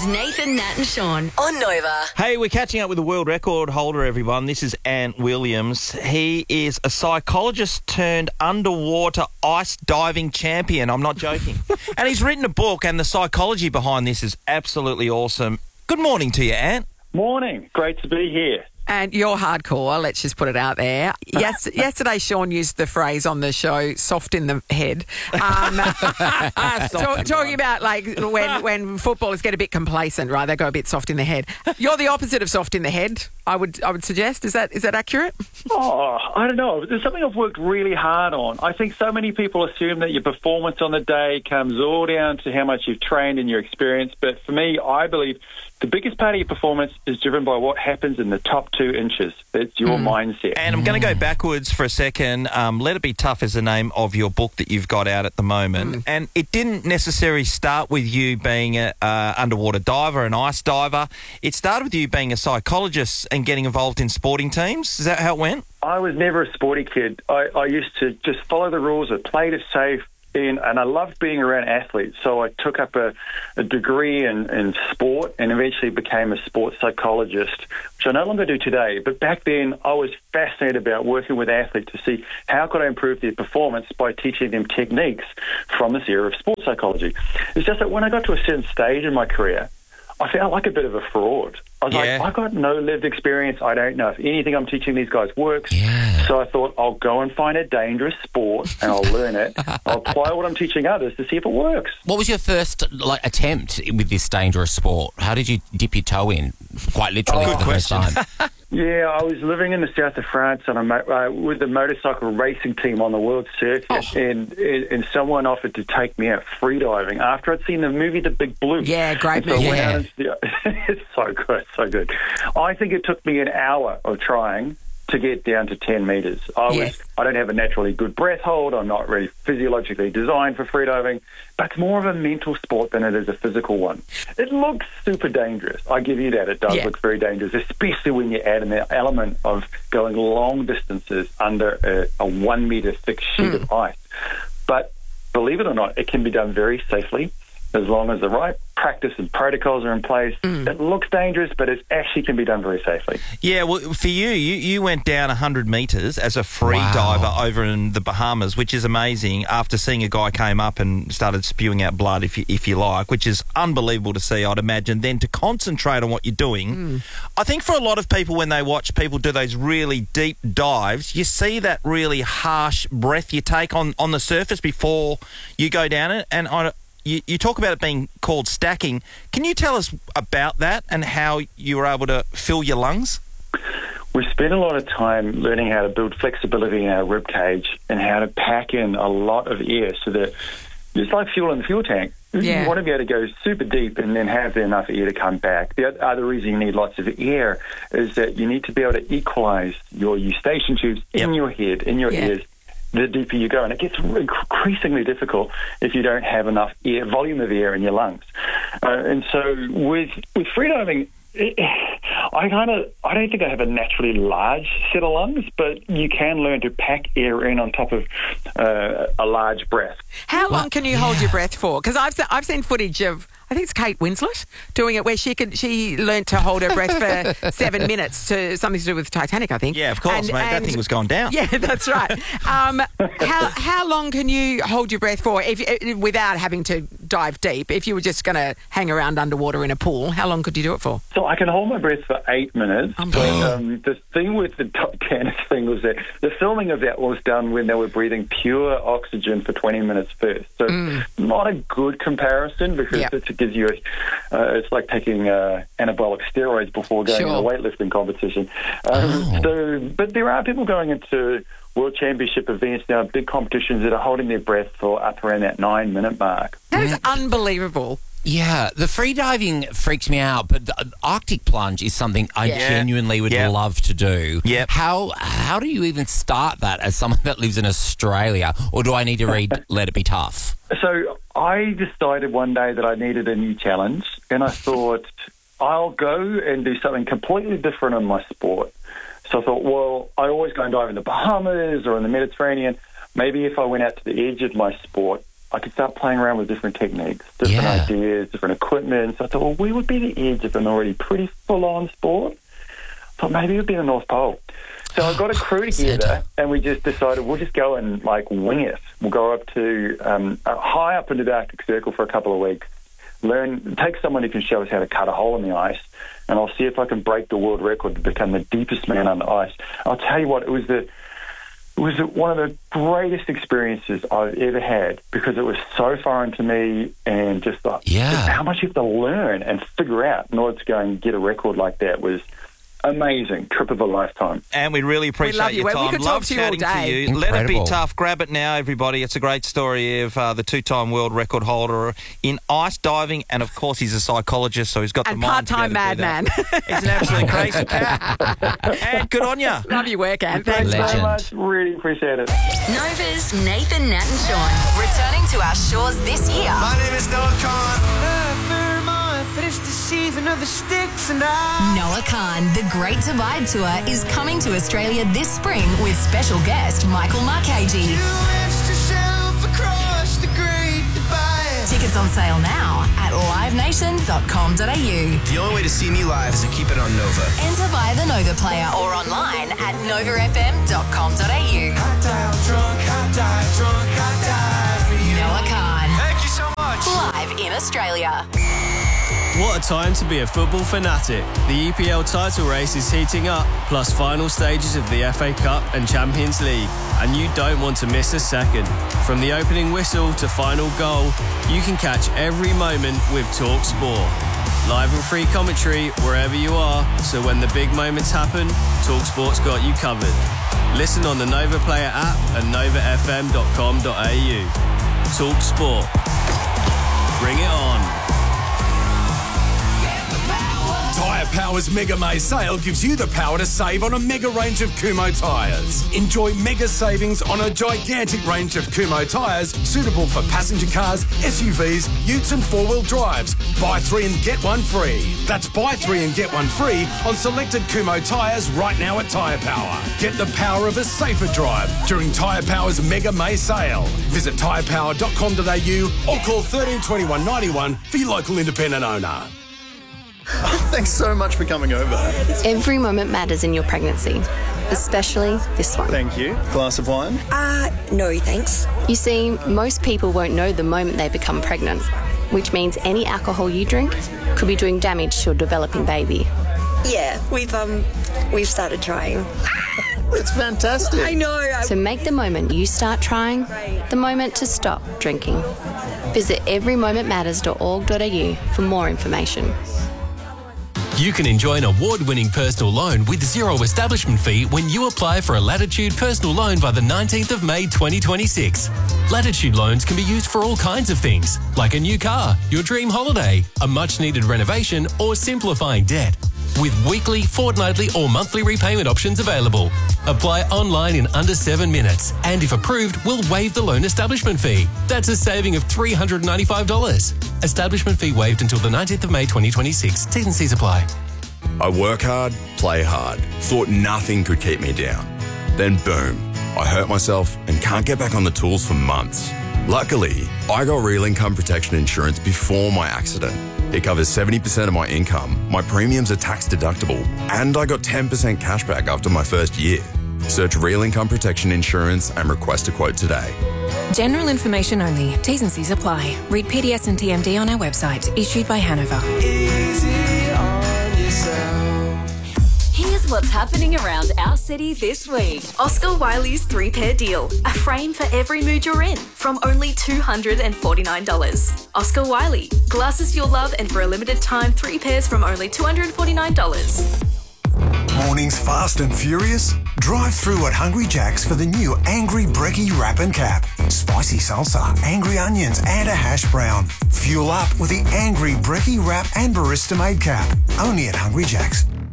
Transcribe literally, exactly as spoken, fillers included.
Nathan, Nat and Sean on Nova. Hey, we're catching up with the world record holder, everyone. This is Ant Williams. He is a psychologist turned underwater ice diving champion. I'm not joking. And he's written a book, and the psychology behind this is absolutely awesome. Good morning to you, Ant. Morning. Great to be here. And you're hardcore, let's just put it out there. Yes, yesterday, Sean used the phrase on the show, soft in the head. Um, talk, talking about, like, when, when footballers get a bit complacent, right, they go a bit soft in the head. You're the opposite of soft in the head, I would I would suggest. Is that is that accurate? Oh, I don't know. There's something I've worked really hard on. I think so many people assume that your performance on the day comes all down to how much you've trained and your experience. But for me, I believe the biggest part of your performance is driven by what happens in the top two inches. It's your mm. mindset. And I'm going to go backwards for a second. Um, Let It Be Tough is the name of your book that you've got out at the moment. Mm. And it didn't necessarily start with you being an uh, underwater diver, an ice diver. It started with you being a psychologist and getting involved in sporting teams. Is that how it went? I was never a sporty kid. I, I used to just follow the rules. I played it safe. And, and I loved being around athletes, so I took up a, a degree in, in sport and eventually became a sports psychologist, which I no longer do today. But back then, I was fascinated about working with athletes to see how could I improve their performance by teaching them techniques from this era of sports psychology. It's just that when I got to a certain stage in my career, I felt like a bit of a fraud. I was yeah. like, I got no lived experience. I don't know if anything I'm teaching these guys works. Yeah. So I thought I'll go and find a dangerous sport and I'll learn it. I'll apply what I'm teaching others to see if it works. What was your first like attempt with this dangerous sport? How did you dip your toe in, quite literally, oh, for the question. first time? Yeah, I was living in the south of France on a mo- uh, with the motorcycle racing team on the world circuit, oh. and, and and someone offered to take me out freediving after I'd seen the movie The Big Blue. Yeah, great so movie. Yeah. The, it's so good, so good. I think it took me an hour of trying to get down to ten metres. I was, yes. I don't have a naturally good breath hold. I'm not really physiologically designed for freediving, but it's more of a mental sport than it is a physical one. It looks super dangerous. I give you that. It does yeah. look very dangerous, especially when you add an element of going long distances under a, a one metre thick sheet mm. of ice. But believe it or not, it can be done very safely as long as the right practice and protocols are in place. Mm. It looks dangerous, but it actually can be done very safely. Yeah, well, for you, you, you went down one hundred metres as a free wow. diver over in the Bahamas, which is amazing, after seeing a guy came up and started spewing out blood, if you, if you like, which is unbelievable to see, I'd imagine. Then to concentrate on what you're doing. Mm. I think for a lot of people, when they watch people do those really deep dives, you see that really harsh breath you take on, on the surface before you go down it. And I You, you talk about it being called stacking. Can you tell us about that and how you were able to fill your lungs? We spent a lot of time learning how to build flexibility in our rib cage and how to pack in a lot of air so that it's like fuel in the fuel tank. Yeah. You want to be able to go super deep and then have enough air to come back. The other reason you need lots of air is that you need to be able to equalize your eustachian tubes in yep. your head, in your yeah. ears, the deeper you go. And it gets increasingly difficult if you don't have enough air, volume of air in your lungs. Uh, and so with with freediving, it, I kind of I don't think I have a naturally large set of lungs, but you can learn to pack air in on top of uh, a large breath. How well, long can you yeah. hold your breath for? Because I've se- I've seen footage of, I think it's Kate Winslet doing it, where she could she learnt to hold her breath for seven minutes to something to do with Titanic, I think. Yeah, of course, and, mate. and, that thing was going down. Yeah, that's right. Um, how how long can you hold your breath for if without having to dive deep? If you were just going to hang around underwater in a pool, how long could you do it for? So I can hold my breath for eight minutes. But um, the thing with the Titanic thing was that the filming of that was done when they were breathing pure oxygen for twenty minutes first. So mm. not a good comparison because yep. it gives you a, uh, it's like taking uh, anabolic steroids before going sure. to a weightlifting competition. Um, oh. So, but there are people going into World Championship events now, big competitions, that are holding their breath for up around that nine-minute mark. That is unbelievable. Yeah, the free diving freaks me out, but the Arctic plunge is something I yeah. genuinely would yep. love to do. Yep. How how do you even start that as someone that lives in Australia, or do I need to read Let It Be Tough? So I decided one day that I needed a new challenge, and I thought I'll go and do something completely different in my sport. So I thought, well, I always go and dive in the Bahamas or in the Mediterranean. Maybe if I went out to the edge of my sport I could start playing around with different techniques, different Yeah. ideas, different equipment. So I thought, well, we would be the edge of an already pretty full-on sport. I thought maybe it would be the North Pole. So I got a crew together, and we just decided we'll just go and, like, wing it. We'll go up to um, uh, high up into the Arctic Circle for a couple of weeks, learn, take someone who can show us how to cut a hole in the ice, and I'll see if I can break the world record to become the deepest man on the ice. I'll tell you what, it was the it was one of the greatest experiences I've ever had, because it was so foreign to me, and just like Yeah. just how much you have to learn and figure out in order to go and get a record like that was amazing. Trip of a lifetime. And we really appreciate love you. your We time. could talk Love to you all chatting day. to you. Let it be Incredible. tough. Grab it now, everybody. It's a great story of uh, the two-time world record holder in ice diving, and of course he's a psychologist, so he's got And the mind to be part-time able to do madman. that. He's an absolute crazy cat. And good on you. Love your work, Anne. Thanks. Thanks Legend. so much. Really appreciate it. Nova's Nathan, Nat and Sean. Returning to our shores this year. My name is Noah Khan. Noah Khan, the Great Divide Tour, is coming to Australia this spring with special guest Michael Marchese. Tickets on sale now at live nation dot com dot a u. The only way to see me live is to keep it on Nova. Enter via the Nova player or online at nova f m dot com dot a u. Noah Khan, Thank you so much. live in Australia. What a time to be a football fanatic. The E P L title race is heating up, plus final stages of the F A Cup and Champions League. And you don't want to miss a second. From the opening whistle to final goal, you can catch every moment with Talk Sport. Live and free commentary wherever you are, so when the big moments happen, Talk Sport's got you covered. Listen on the Nova Player app and nova f m dot com dot a u. Talk Sport. Bring it on. Tyre Power's Mega May sale gives you the power to save on a mega range of Kumho tyres. Enjoy mega savings on a gigantic range of Kumho tyres suitable for passenger cars, S U Vs, utes and four-wheel drives. Buy three and get one free. That's buy three and get one free on selected Kumho tyres right now at Tyre Power. Get the power of a safer drive during Tyre Power's Mega May sale. Visit tyre power dot com dot a u or call thirteen twenty-one ninety-one for your local independent owner. Thanks so much for coming over. Every moment matters in your pregnancy, especially this one. Thank you. Glass of wine? Uh, no, thanks. You see, most people won't know the moment they become pregnant, which means any alcohol you drink could be doing damage to a developing baby. Yeah, we've um, we've started trying. It's fantastic. I know. I... So make the moment you start trying the moment to stop drinking. Visit every moment matters dot org dot a u for more information. You can enjoy an award-winning personal loan with zero establishment fee when you apply for a Latitude personal loan by the nineteenth of May twenty twenty-six. Latitude loans can be used for all kinds of things, like a new car, your dream holiday, a much-needed renovation, or simplifying debt. With weekly, fortnightly, or monthly repayment options available. Apply online in under seven minutes, and if approved, we'll waive the loan establishment fee. That's a saving of three hundred ninety-five dollars. Establishment fee waived until the nineteenth of May twenty twenty-six. T's and C's apply. I work hard, play hard, thought nothing could keep me down. Then boom, I hurt myself and can't get back on the tools for months. Luckily, I got Real Income Protection Insurance before my accident. It covers seventy percent of my income, my premiums are tax deductible, and I got ten percent cash back after my first year. Search Real Income Protection Insurance and request a quote today. General information only. T's and C's apply. Read P D S and T M D on our website. Issued by Hanover. Easy on yourself. Here's what's happening around our city this week. Oscar Wiley's three-pair deal. A frame for every mood you're in from only two hundred forty-nine dollars. Oscar Wiley. Glasses you'll love and for a limited time, three pairs from only two hundred forty-nine dollars. Mornings fast and furious? Drive through at Hungry Jack's for the new Angry Brekkie Wrap and Cap. Spicy salsa, angry onions and a hash brown. Fuel up with the Angry Brekkie Wrap and Barista Made Cap. Only at Hungry Jack's.